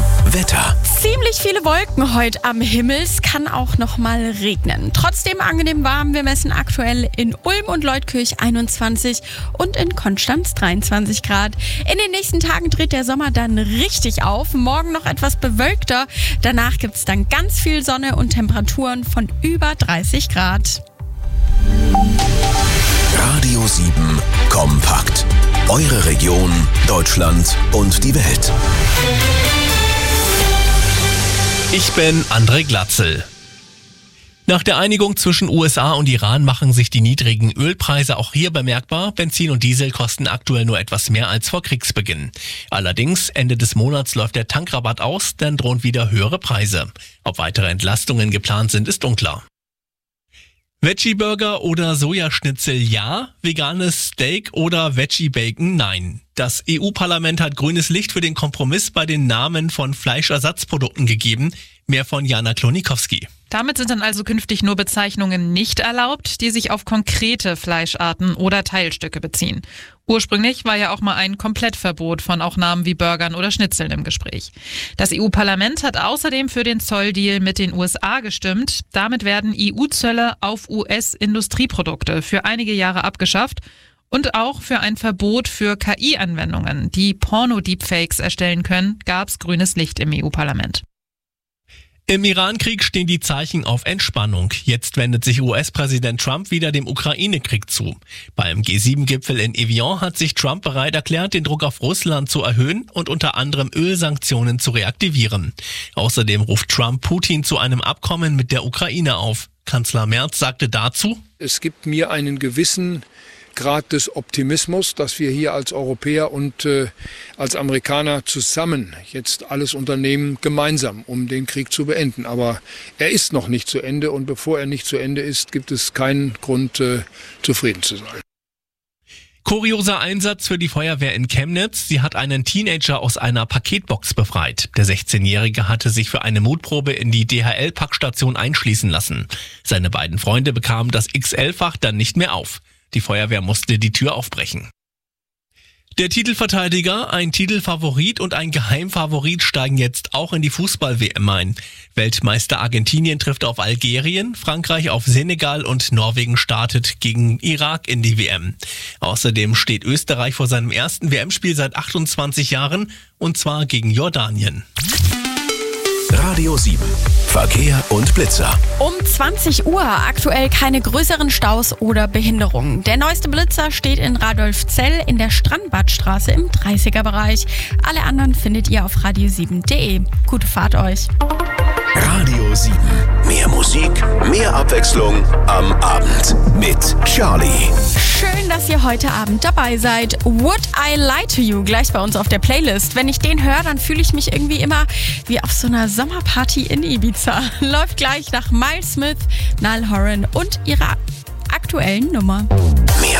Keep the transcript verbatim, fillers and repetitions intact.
sieben Wetter. Ziemlich viele Wolken heute am Himmel. Es kann auch noch mal regnen. Trotzdem angenehm warm. Wir messen aktuell in Ulm und Leutkirch einundzwanzig und in Konstanz dreiundzwanzig Grad. In den nächsten Tagen dreht der Sommer dann richtig auf. Morgen noch etwas bewölkter. Danach gibt es dann ganz viel Sonne und Temperaturen von über dreißig Grad. Radio sieben Kompakt. Eure Region, Deutschland und die Welt. Ich bin André Glatzel. Nach der Einigung zwischen U S A und Iran machen sich die niedrigen Ölpreise auch hier bemerkbar. Benzin und Diesel kosten aktuell nur etwas mehr als vor Kriegsbeginn. Allerdings, Ende des Monats läuft der Tankrabatt aus, dann drohen wieder höhere Preise. Ob weitere Entlastungen geplant sind, ist unklar. Veggie-Burger oder Sojaschnitzel ja, veganes Steak oder Veggie-Bacon nein. Das E U-Parlament hat grünes Licht für den Kompromiss bei den Namen von Fleischersatzprodukten gegeben. Mehr von Jana Klonikowski. Damit sind dann also künftig nur Bezeichnungen nicht erlaubt, die sich auf konkrete Fleischarten oder Teilstücke beziehen. Ursprünglich war ja auch mal ein Komplettverbot von auch Namen wie Burgern oder Schnitzeln im Gespräch. Das E U-Parlament hat außerdem für den Zolldeal mit den U S A gestimmt. Damit werden E U-Zölle auf U S-Industrieprodukte für einige Jahre abgeschafft. Und auch für ein Verbot für K I-Anwendungen, die Porno-Deepfakes erstellen können, gab es grünes Licht im E U-Parlament. Im Iran-Krieg stehen die Zeichen auf Entspannung. Jetzt wendet sich U S-Präsident Trump wieder dem Ukraine-Krieg zu. Beim G sieben Gipfel in Evian hat sich Trump bereit erklärt, den Druck auf Russland zu erhöhen und unter anderem Ölsanktionen zu reaktivieren. Außerdem ruft Trump Putin zu einem Abkommen mit der Ukraine auf. Kanzler Merz sagte dazu: Es gibt mir einen gewissen Grad des Optimismus, dass wir hier als Europäer und äh, als Amerikaner zusammen jetzt alles unternehmen, gemeinsam, um den Krieg zu beenden. Aber er ist noch nicht zu Ende und bevor er nicht zu Ende ist, gibt es keinen Grund, äh, zufrieden zu sein. Kurioser Einsatz für die Feuerwehr in Chemnitz. Sie hat einen Teenager aus einer Paketbox befreit. Der sechzehnjährige hatte sich für eine Mutprobe in die D H L-Packstation einschließen lassen. Seine beiden Freunde bekamen das X L-Fach dann nicht mehr auf. Die Feuerwehr musste die Tür aufbrechen. Der Titelverteidiger, ein Titelfavorit und ein Geheimfavorit steigen jetzt auch in die Fußball-W M ein. Weltmeister Argentinien trifft auf Algerien, Frankreich auf Senegal und Norwegen startet gegen Irak in die W M. Außerdem steht Österreich vor seinem ersten W M-Spiel seit achtundzwanzig Jahren und zwar gegen Jordanien. Radio sieben. Verkehr und Blitzer. Um zwanzig Uhr aktuell keine größeren Staus oder Behinderungen. Der neueste Blitzer steht in Radolfzell in der Strandbadstraße im dreißiger Bereich. Alle anderen findet ihr auf radio sieben punkt de. Gute Fahrt euch. Radio sieben. Mehr Musik, mehr Abwechslung am Abend mit Charlie. Schön, dass ihr heute Abend dabei seid. Would I Lie to You gleich bei uns auf der Playlist. Wenn ich den höre, dann fühle ich mich irgendwie immer wie auf so einer Sommerparty in Ibiza. Läuft gleich nach Miles Smith, Niall Horan und ihrer aktuellen Nummer. Mehr